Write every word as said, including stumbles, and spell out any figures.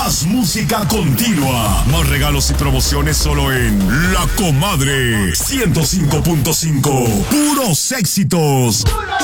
Más música continua. Más regalos y promociones solo en La Comadre ciento cinco punto cinco. Puros éxitos.